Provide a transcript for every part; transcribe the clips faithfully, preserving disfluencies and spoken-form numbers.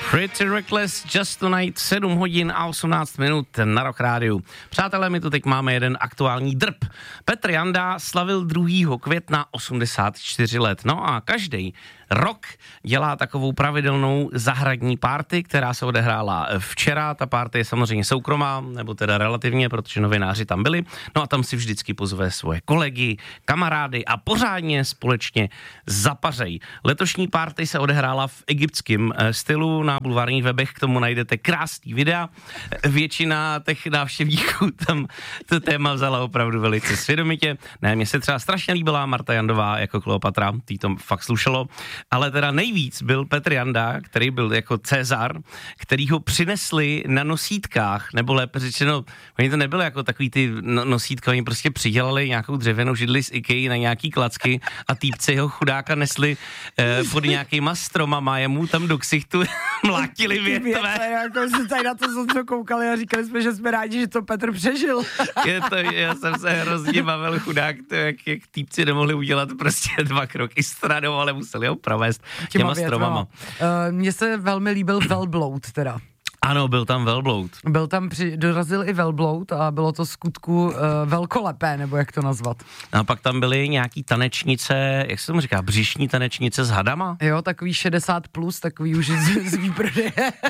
Pretty Reckless, Just Tonight, sedm hodin a osmnáct minut na Rock Rádiu. Přátelé, my tu teď máme jeden aktuální drb. Petr Janda slavil druhého května osmdesát čtyři let. No a každý rok dělá takovou pravidelnou zahradní party, která se odehrála včera. Ta party je samozřejmě soukromá, nebo teda relativně, protože novináři tam byli. No a tam si vždycky pozve svoje kolegy, kamarády a pořádně společně zapařej. Letošní party se odehrála v egyptském stylu. Na bulvárních webech k tomu najdete krásný videa. Většina těch návštěvníků tam to téma vzala opravdu velice svědomitě. Ne, mně se třeba strašně líbila Marta Jandová jako Kleopatra, tý to fakt slušelo. Ale teda nejvíc byl Petr Janda, který byl jako Cezar, který ho přinesli na nosítkách, nebo lépe řečeno, oni to nebylo jako takový ty nosítka, oni prostě přidělali nějakou dřevěnou židli z IKEA na nějaký klacky a týpci jeho chudáka nesli eh, pod nějakýma stromama, jemu tam do ksichtu mlátili větve. Jako jsme tady na to co koukali a říkali jsme, že jsme rádi, že to Petr přežil. Je to, já jsem se hrozně bavil, chudák, to, jak, jak týpci nemohli udělat prostě dva kroky stranou, ale museli ho provést těma stromama. Uh, mně se velmi líbil velbloud teda. Ano, byl tam velbloud. Byl tam, při, dorazil i velbloud a bylo to skutku uh, velkolepé, nebo jak to nazvat. A pak tam byly nějaký tanečnice, jak se tomu říká, břišní tanečnice s hadama? Jo, takový šedesát plus, takový už z, z výprodeje.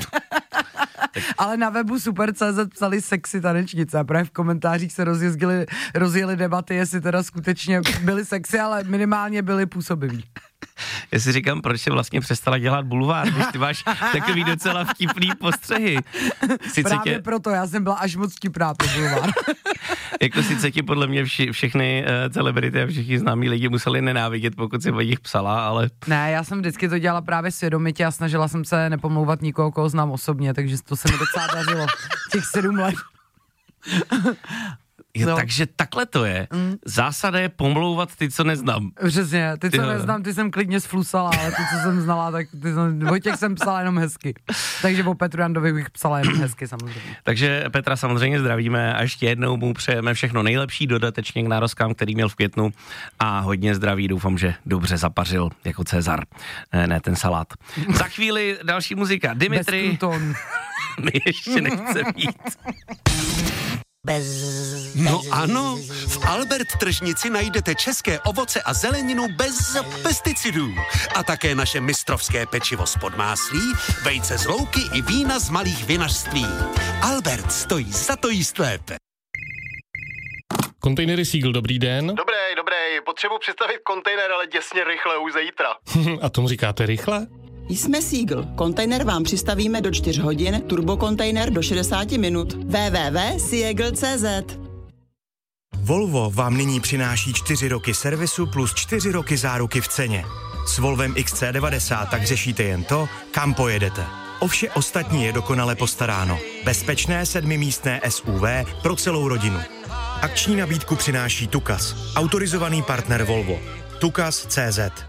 Ale na webu super tečka cé zet psali sexy tanečnice a právě v komentářích se rozjezdili, rozjeli debaty, jestli teda skutečně byly sexy, ale minimálně byly působiví. Já si říkám, proč se vlastně přestala dělat bulvár, když ty máš takový docela vtipný postřehy. Sice Právě tě... proto, já jsem byla až moc vtipná pro bulvár. Jako sice ti podle mě vši, všechny uh, celebrity a všichni známí lidi museli nenávidět, pokud si o nich psala, ale... Ne, já jsem vždycky to dělala právě svědomitě a snažila jsem se nepomlouvat nikoho, koho znám osobně, takže to se mi docela dařilo těch sedm let. Jo, no. Takže takhle to je. Mm. Zásada je pomlouvat ty, co neznám. Přesně, ty, co jo. neznám, ty jsem klidně sflusala, ale ty, co jsem znala, tak ty jsem, o těch jsem psala jenom hezky. Takže o Petru Jandovi bych psala jenom hezky samozřejmě. Takže Petra samozřejmě zdravíme a ještě jednou mu přejeme všechno nejlepší dodatečně k narozkám, který měl v květnu a hodně zdraví, doufám, že dobře zapařil jako Cezar. Ne, ne ten salát. Za chvíli další muzika. Dimitri. Bez Pluton. My ještě nechce být. Bez... No ano, v Albert tržnici najdete české ovoce a zeleninu bez pesticidů. A také naše mistrovské pečivo z podmáslí, vejce z louky i vína z malých vinařství. Albert stojí za to jíst lépe. Kontejnery Seagull, dobrý den. Dobrý, dobrý, potřebuji přistavit kontejner, ale děsně rychle, už zítra. A tomu říkáte rychle? Jsme Seagull. Kontejner vám přistavíme do čtyř hodin, turbokontejner do šedesát minut. w w w tečka seagull tečka c z Volvo vám nyní přináší čtyři roky servisu plus čtyři roky záruky v ceně. S Volvem X C devadesát tak řešíte jen to, kam pojedete. O vše ostatní je dokonale postaráno. Bezpečné sedmimístné S U V pro celou rodinu. Akční nabídku přináší Tukas, autorizovaný partner Volvo. Tukas tečka cé zet.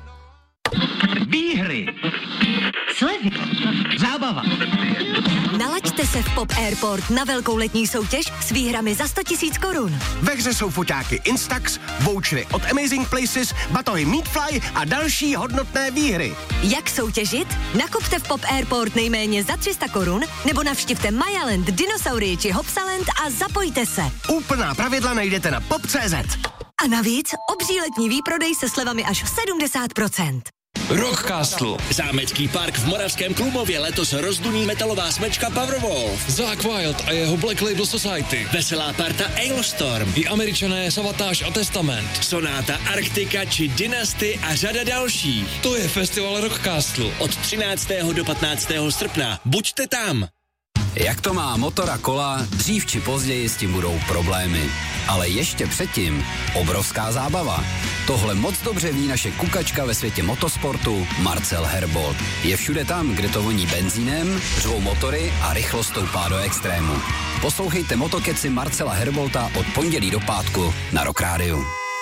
Výhry, slevy, zábava. Nalaďte se v Pop Airport na velkou letní soutěž s výhrami za sto tisíc korun. Ve hře jsou foťáky Instax, vouchery od Amazing Places, batohy Meatfly a další hodnotné výhry. Jak soutěžit? Nakupte v Pop Airport nejméně za tři sta korun nebo navštivte Mayaland, Dinosaurii či Hopsaland a zapojte se. Úplná pravidla najdete na pop tečka cé zet. A navíc obří letní výprodej se slevami až sedmdesát procent. Rockcastle. Zámecký park v Moravském Klumově letos rozduní metalová smečka Powerwolf. Zakk Wylde a jeho Black Label Society. Veselá parta Ailstorm. I Američané Savatage a Testament. Sonáta Arktika či Dynasty a řada dalších. To je festival Rockcastle. Od třináctého do patnáctého srpna. Buďte tam. Jak to má motor a kola, dřív či později s tím budou problémy. Ale ještě předtím obrovská zábava. Tohle moc dobře ví naše kukačka ve světě motosportu Marcel Herbold. Je všude tam, kde to voní benzínem, řvou motory a rychlost stoupá do extrému. Poslouchejte motokeci Marcela Herbolta od pondělí do pátku na Rock Rádiu.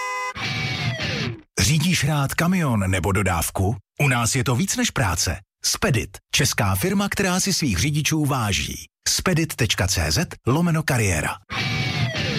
Řídíš rád kamion nebo dodávku? U nás je to víc než práce. Spedit, česká firma, která si svých řidičů váží. spedit tečka cé zet lomeno kariéra.